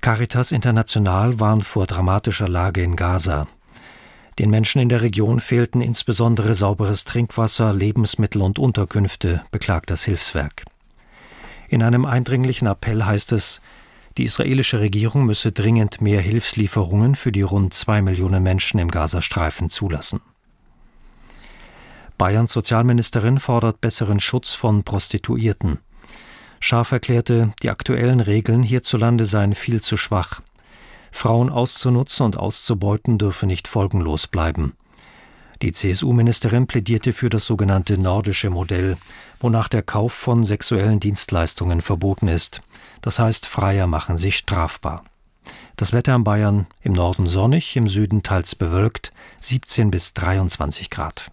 Caritas International warnt vor dramatischer Lage in Gaza. Den Menschen in der Region fehlten insbesondere sauberes Trinkwasser, Lebensmittel und Unterkünfte, beklagt das Hilfswerk. In einem eindringlichen Appell heißt es, die israelische Regierung müsse dringend mehr Hilfslieferungen für die rund 2 Millionen Menschen im Gazastreifen zulassen. Bayerns Sozialministerin fordert besseren Schutz von Prostituierten. Schaaf erklärte, die aktuellen Regeln hierzulande seien viel zu schwach. Frauen auszunutzen und auszubeuten dürfe nicht folgenlos bleiben. Die CSU-Ministerin plädierte für das sogenannte nordische Modell, wonach der Kauf von sexuellen Dienstleistungen verboten ist. Das heißt, Freier machen sich strafbar. Das Wetter in Bayern: im Norden sonnig, im Süden teils bewölkt, 17 bis 23 Grad.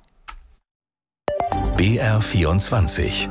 BR24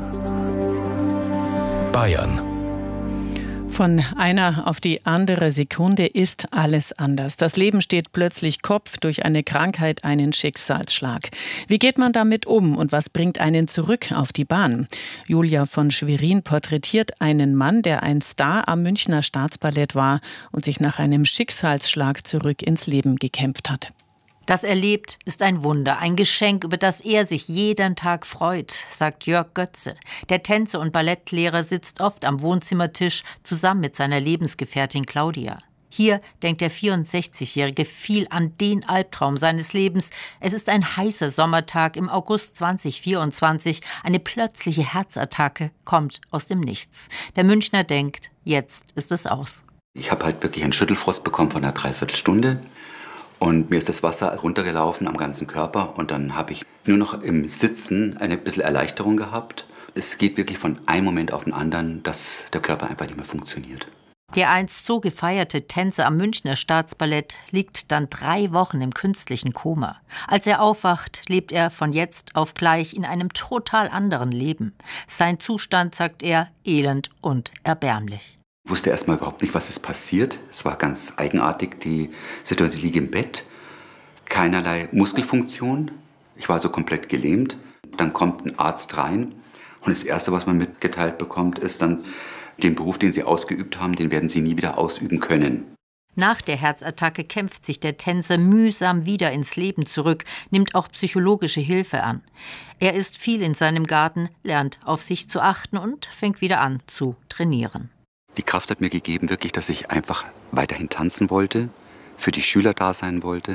Bayern. Von einer auf die andere Sekunde ist alles anders. Das Leben steht plötzlich Kopf, durch eine Krankheit einen Schicksalsschlag. Wie geht man damit um und was bringt einen zurück auf die Bahn? Julia von Schwerin porträtiert einen Mann, der ein Star am Münchner Staatsballett war und sich nach einem Schicksalsschlag zurück ins Leben gekämpft hat. Das er lebt, ist ein Wunder, ein Geschenk, über das er sich jeden Tag freut, sagt Jörg Götze. Der Tänzer- und Ballettlehrer sitzt oft am Wohnzimmertisch zusammen mit seiner Lebensgefährtin Claudia. Hier denkt der 64-Jährige viel an den Albtraum seines Lebens. Es ist ein heißer Sommertag im August 2024. Eine plötzliche Herzattacke kommt aus dem Nichts. Der Münchner denkt, jetzt ist es aus. Ich habe halt wirklich einen Schüttelfrost bekommen von einer Dreiviertelstunde. Und mir ist das Wasser runtergelaufen am ganzen Körper und dann habe ich nur noch im Sitzen eine bisschen Erleichterung gehabt. Es geht wirklich von einem Moment auf den anderen, dass der Körper einfach nicht mehr funktioniert. Der einst so gefeierte Tänzer am Münchner Staatsballett liegt dann 3 Wochen im künstlichen Koma. Als er aufwacht, lebt er von jetzt auf gleich in einem total anderen Leben. Sein Zustand, sagt er, elend und erbärmlich. Ich wusste erstmal überhaupt nicht, was ist passiert. Es war ganz eigenartig, die Situation. Ich liege im Bett, keinerlei Muskelfunktion. Ich war so komplett gelähmt. Dann kommt ein Arzt rein und das Erste, was man mitgeteilt bekommt, ist dann, den Beruf, den Sie ausgeübt haben, den werden Sie nie wieder ausüben können. Nach der Herzattacke kämpft sich der Tänzer mühsam wieder ins Leben zurück, nimmt auch psychologische Hilfe an. Er ist viel in seinem Garten, lernt auf sich zu achten und fängt wieder an zu trainieren. Die Kraft hat mir gegeben, wirklich, dass ich einfach weiterhin tanzen wollte, für die Schüler da sein wollte.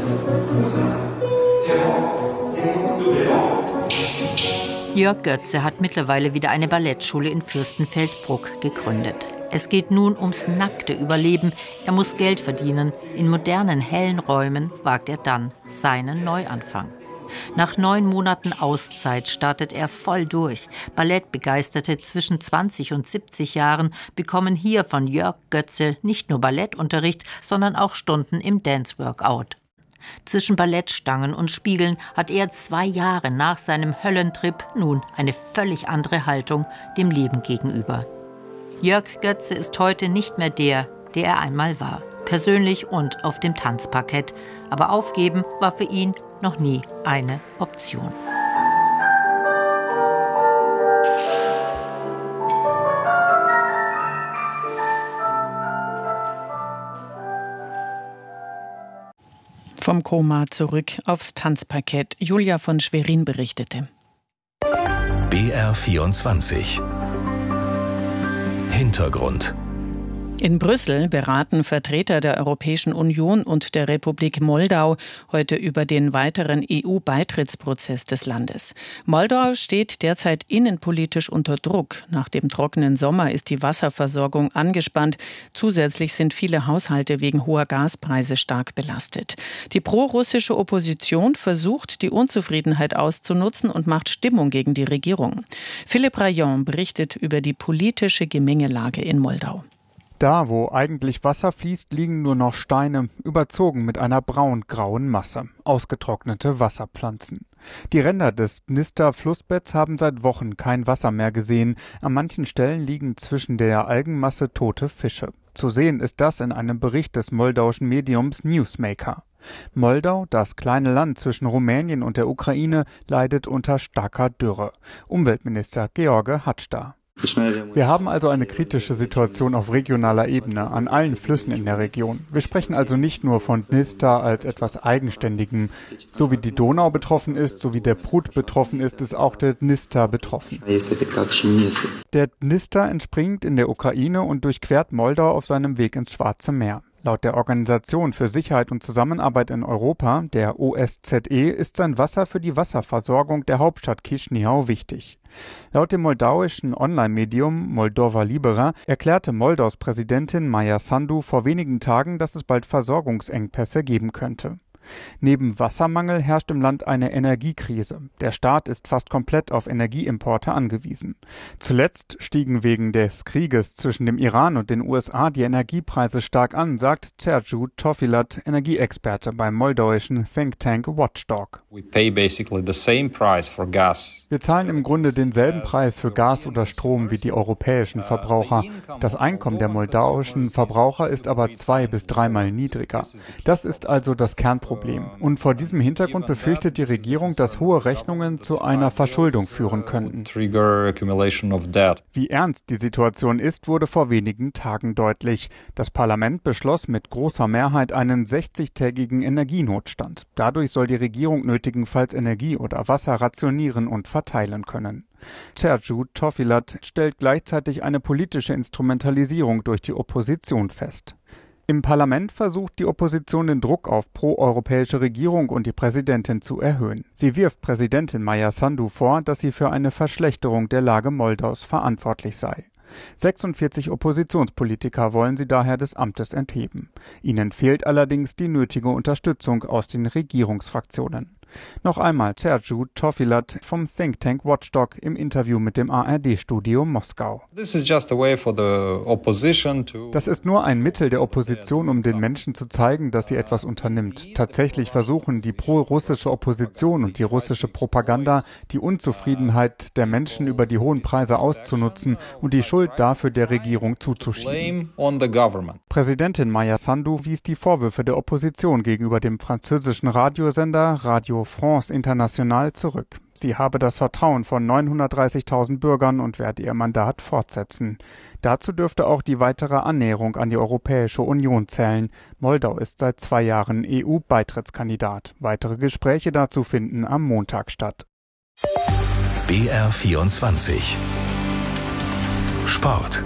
Jörg Götze hat mittlerweile wieder eine Ballettschule in Fürstenfeldbruck gegründet. Es geht nun ums nackte Überleben. Er muss Geld verdienen. In modernen, hellen Räumen wagt er dann seinen Neuanfang. Nach 9 Monaten Auszeit startet er voll durch. Ballettbegeisterte zwischen 20 und 70 Jahren bekommen hier von Jörg Götze nicht nur Ballettunterricht, sondern auch Stunden im Dance-Workout. Zwischen Ballettstangen und Spiegeln hat er 2 Jahre nach seinem Höllentrip nun eine völlig andere Haltung dem Leben gegenüber. Jörg Götze ist heute nicht mehr der er einmal war. Persönlich und auf dem Tanzparkett. Aber aufgeben war für ihn noch nie eine Option. Vom Koma zurück aufs Tanzparkett. Julia von Schwerin berichtete. BR24 Hintergrund. In Brüssel beraten Vertreter der Europäischen Union und der Republik Moldau heute über den weiteren EU-Beitrittsprozess des Landes. Moldau steht derzeit innenpolitisch unter Druck. Nach dem trockenen Sommer ist die Wasserversorgung angespannt. Zusätzlich sind viele Haushalte wegen hoher Gaspreise stark belastet. Die prorussische Opposition versucht, die Unzufriedenheit auszunutzen und macht Stimmung gegen die Regierung. Philipp Rayon berichtet über die politische Gemengelage in Moldau. Da, wo eigentlich Wasser fließt, liegen nur noch Steine, überzogen mit einer braun-grauen Masse, ausgetrocknete Wasserpflanzen. Die Ränder des Dnister-Flussbetts haben seit Wochen kein Wasser mehr gesehen. An manchen Stellen liegen zwischen der Algenmasse tote Fische. Zu sehen ist das in einem Bericht des moldauischen Mediums Newsmaker. Moldau, das kleine Land zwischen Rumänien und der Ukraine, leidet unter starker Dürre. Umweltminister George Hatstar. Wir haben also eine kritische Situation auf regionaler Ebene an allen Flüssen in der Region. Wir sprechen also nicht nur von Dnister als etwas Eigenständigem. So wie die Donau betroffen ist, so wie der Prut betroffen ist, ist auch der Dnister betroffen. Der Dnister entspringt in der Ukraine und durchquert Moldau auf seinem Weg ins Schwarze Meer. Laut der Organisation für Sicherheit und Zusammenarbeit in Europa, der OSZE, ist sein Wasser für die Wasserversorgung der Hauptstadt Chișinău wichtig. Laut dem moldauischen Online-Medium Moldova Libera erklärte Moldaus Präsidentin Maia Sandu vor wenigen Tagen, dass es bald Versorgungsengpässe geben könnte. Neben Wassermangel herrscht im Land eine Energiekrise. Der Staat ist fast komplett auf Energieimporte angewiesen. Zuletzt stiegen wegen des Krieges zwischen dem Iran und den USA die Energiepreise stark an, sagt Sergiu Tofilat, Energieexperte beim moldauischen Think Tank Watchdog. Wir zahlen im Grunde denselben Preis für Gas oder Strom wie die europäischen Verbraucher. Das Einkommen der moldauischen Verbraucher ist aber 2- bis 3-mal niedriger. Das ist also das Kernproblem. Und vor diesem Hintergrund befürchtet die Regierung, dass hohe Rechnungen zu einer Verschuldung führen könnten. Wie ernst die Situation ist, wurde vor wenigen Tagen deutlich. Das Parlament beschloss mit großer Mehrheit einen 60-tägigen Energienotstand. Dadurch soll die Regierung nötigenfalls Energie oder Wasser rationieren und verteilen können. Sergiu Tofilat stellt gleichzeitig eine politische Instrumentalisierung durch die Opposition fest. Im Parlament versucht die Opposition den Druck auf proeuropäische Regierung und die Präsidentin zu erhöhen. Sie wirft Präsidentin Maia Sandu vor, dass sie für eine Verschlechterung der Lage Moldaus verantwortlich sei. 46 Oppositionspolitiker wollen sie daher des Amtes entheben. Ihnen fehlt allerdings die nötige Unterstützung aus den Regierungsfraktionen. Noch einmal Sergiu Tofilat vom Think Tank Watchdog im Interview mit dem ARD-Studio Moskau. Das ist nur ein Mittel der Opposition, um den Menschen zu zeigen, dass sie etwas unternimmt. Tatsächlich versuchen die pro-russische Opposition und die russische Propaganda, die Unzufriedenheit der Menschen über die hohen Preise auszunutzen und die Schuld dafür der Regierung zuzuschieben. Präsidentin Maia Sandu wies die Vorwürfe der Opposition gegenüber dem französischen Radiosender Radio France International zurück. Sie habe das Vertrauen von 930.000 Bürgern und werde ihr Mandat fortsetzen. Dazu dürfte auch die weitere Annäherung an die Europäische Union zählen. Moldau ist seit 2 Jahren EU-Beitrittskandidat. Weitere Gespräche dazu finden am Montag statt. BR24 Sport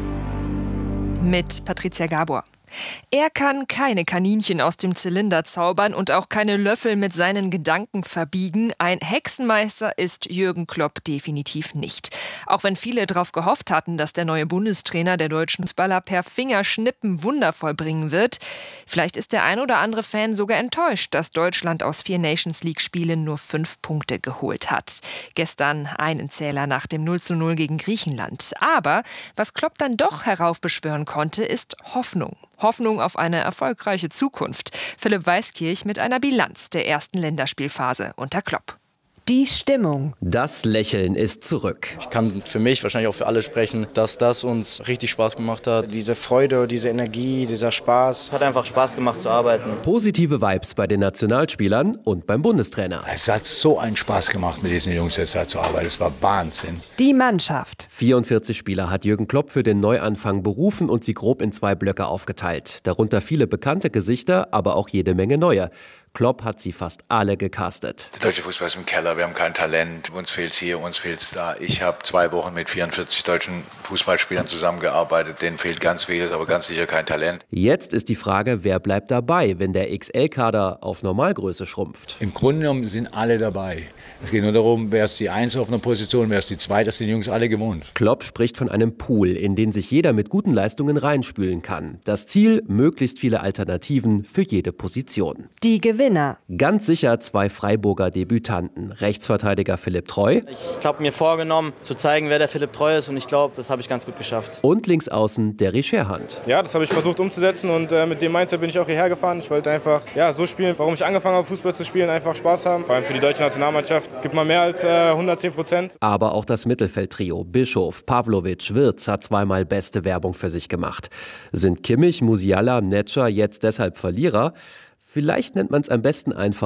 mit Patricia Gabor. Er kann keine Kaninchen aus dem Zylinder zaubern und auch keine Löffel mit seinen Gedanken verbiegen. Ein Hexenmeister ist Jürgen Klopp definitiv nicht. Auch wenn viele darauf gehofft hatten, dass der neue Bundestrainer der deutschen Fußballer per Fingerschnippen Wunder vollbringen wird. Vielleicht ist der ein oder andere Fan sogar enttäuscht, dass Deutschland aus 4 Nations-League-Spielen nur 5 Punkte geholt hat. Gestern einen Zähler nach dem 0:0 gegen Griechenland. Aber was Klopp dann doch heraufbeschwören konnte, ist Hoffnung. Hoffnung auf eine erfolgreiche Zukunft. Philipp Weiskirch mit einer Bilanz der ersten Länderspielphase unter Klopp. Die Stimmung. Das Lächeln ist zurück. Ich kann für mich, wahrscheinlich auch für alle sprechen, dass das uns richtig Spaß gemacht hat. Diese Freude, diese Energie, dieser Spaß. Es hat einfach Spaß gemacht zu arbeiten. Positive Vibes bei den Nationalspielern und beim Bundestrainer. Es hat so einen Spaß gemacht, mit diesen Jungs jetzt zu arbeiten. Es war Wahnsinn. Die Mannschaft. 44 Spieler hat Jürgen Klopp für den Neuanfang berufen und sie grob in 2 Blöcke aufgeteilt. Darunter viele bekannte Gesichter, aber auch jede Menge neue. Klopp hat sie fast alle gecastet. Der deutsche Fußball ist im Keller, wir haben kein Talent, uns fehlt's hier, uns fehlt's da. Ich habe 2 Wochen mit 44 deutschen Fußballspielern zusammengearbeitet, denen fehlt ganz vieles, aber ganz sicher kein Talent. Jetzt ist die Frage, wer bleibt dabei, wenn der XL-Kader auf Normalgröße schrumpft? Im Grunde genommen sind alle dabei. Es geht nur darum, wer ist die 1 auf einer Position, wer ist die 2, das sind die Jungs alle gewohnt. Klopp spricht von einem Pool, in den sich jeder mit guten Leistungen reinspülen kann. Das Ziel, möglichst viele Alternativen für jede Position. Die Gewinner. Ganz sicher 2 Freiburger Debütanten. Rechtsverteidiger Philipp Treu. Ich habe mir vorgenommen, zu zeigen, wer der Philipp Treu ist und ich glaube, das habe ich ganz gut geschafft. Und linksaußen der Scherhand. Ja, das habe ich versucht umzusetzen und mit dem Mindset bin ich auch hierher gefahren. Ich wollte einfach so spielen, warum ich angefangen habe, Fußball zu spielen, einfach Spaß haben. Vor allem für die deutsche Nationalmannschaft gibt man mehr als 110%. Aber auch das Mittelfeldtrio Bischof, Pavlovic, Wirtz hat 2-mal beste Werbung für sich gemacht. Sind Kimmich, Musiala, Netscher jetzt deshalb Verlierer? Vielleicht nennt man es am besten einfach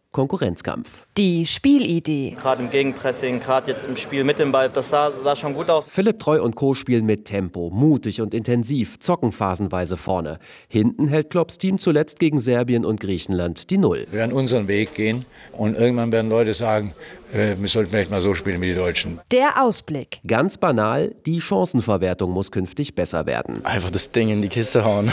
Konkurrenzkampf. Die Spielidee. Gerade im Gegenpressing, gerade jetzt im Spiel mit dem Ball, das sah schon gut aus. Philipp Treu und Co. spielen mit Tempo, mutig und intensiv, zocken phasenweise vorne. Hinten hält Klopps Team zuletzt gegen Serbien und Griechenland die Null. Wir werden unseren Weg gehen und irgendwann werden Leute sagen, wir sollten vielleicht mal so spielen wie die Deutschen. Der Ausblick. Ganz banal, die Chancenverwertung muss künftig besser werden. Einfach das Ding in die Kiste hauen.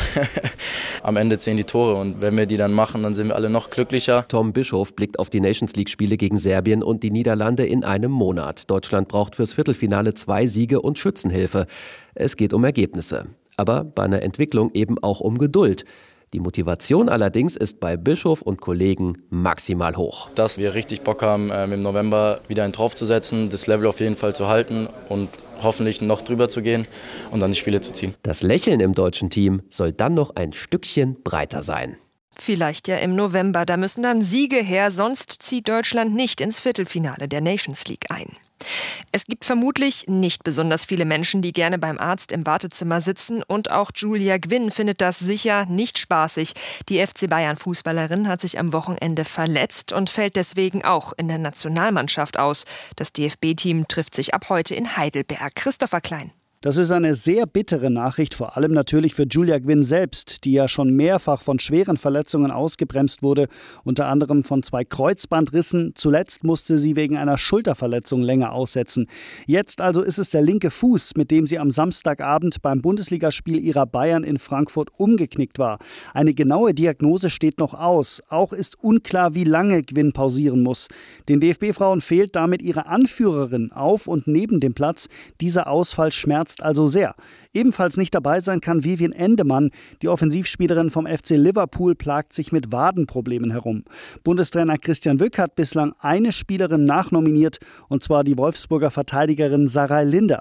Am Ende zählen die Tore und wenn wir die dann machen, dann sind wir alle noch glücklicher. Tom Bischof blickt auf die Nations-League-Spiele gegen Serbien und die Niederlande in einem Monat. Deutschland braucht fürs Viertelfinale 2 Siege und Schützenhilfe. Es geht um Ergebnisse. Aber bei einer Entwicklung eben auch um Geduld. Die Motivation allerdings ist bei Bischof und Kollegen maximal hoch. Dass wir richtig Bock haben, im November wieder einen draufzusetzen, das Level auf jeden Fall zu halten und hoffentlich noch drüber zu gehen und dann die Spiele zu ziehen. Das Lächeln im deutschen Team soll dann noch ein Stückchen breiter sein. Vielleicht ja im November, da müssen dann Siege her, sonst zieht Deutschland nicht ins Viertelfinale der Nations League ein. Es gibt vermutlich nicht besonders viele Menschen, die gerne beim Arzt im Wartezimmer sitzen und auch Julia Gwynn findet das sicher nicht spaßig. Die FC Bayern-Fußballerin hat sich am Wochenende verletzt und fällt deswegen auch in der Nationalmannschaft aus. Das DFB-Team trifft sich ab heute in Heidelberg. Christopher Klein. Das ist eine sehr bittere Nachricht, vor allem natürlich für Julia Gwynn selbst, die ja schon mehrfach von schweren Verletzungen ausgebremst wurde, unter anderem von 2 Kreuzbandrissen. Zuletzt musste sie wegen einer Schulterverletzung länger aussetzen. Jetzt also ist es der linke Fuß, mit dem sie am Samstagabend beim Bundesligaspiel ihrer Bayern in Frankfurt umgeknickt war. Eine genaue Diagnose steht noch aus. Auch ist unklar, wie lange Gwynn pausieren muss. Den DFB-Frauen fehlt damit ihre Anführerin auf und neben dem Platz. Dieser Ausfall schmerzt also sehr. Ebenfalls nicht dabei sein kann Vivien Endemann. Die Offensivspielerin vom FC Liverpool plagt sich mit Wadenproblemen herum. Bundestrainer Christian Wück hat bislang eine Spielerin nachnominiert, und zwar die Wolfsburger Verteidigerin Sarai Linder.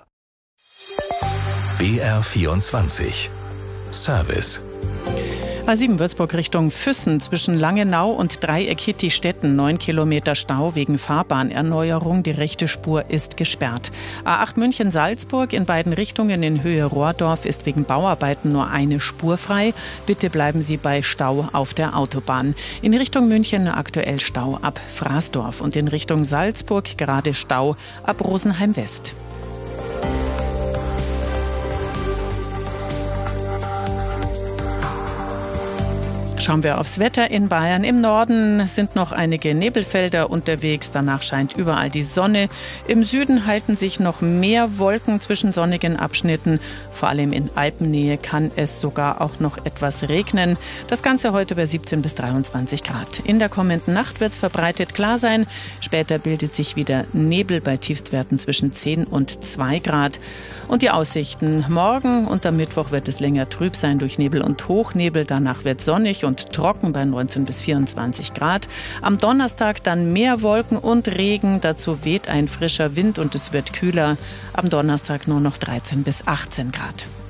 BR24 Service. A7 Würzburg Richtung Füssen zwischen Langenau und Dreieck-Hitti-Stetten 9 Kilometer Stau wegen Fahrbahnerneuerung. Die rechte Spur ist gesperrt. A8 München-Salzburg in beiden Richtungen in Höhe Rohrdorf ist wegen Bauarbeiten nur eine Spur frei. Bitte bleiben Sie bei Stau auf der Autobahn. In Richtung München aktuell Stau ab Fraßdorf und in Richtung Salzburg gerade Stau ab Rosenheim West. Schauen wir aufs Wetter in Bayern. Im Norden sind noch einige Nebelfelder unterwegs. Danach scheint überall die Sonne. Im Süden halten sich noch mehr Wolken zwischen sonnigen Abschnitten. Vor allem in Alpennähe kann es sogar auch noch etwas regnen. Das Ganze heute bei 17 bis 23 Grad. In der kommenden Nacht wird es verbreitet klar sein. Später bildet sich wieder Nebel bei Tiefstwerten zwischen 10 und 2 Grad. Und die Aussichten: Morgen und am Mittwoch wird es länger trüb sein durch Nebel und Hochnebel. Danach wird es sonnig und trocken bei 19 bis 24 Grad. Am Donnerstag dann mehr Wolken und Regen. Dazu weht ein frischer Wind und es wird kühler. Am Donnerstag nur noch 13 bis 18 Grad.